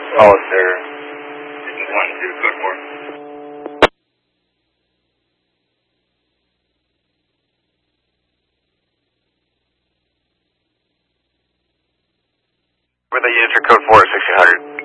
Hollister, 1-2, code 4. Where the units are code 4 at 1600.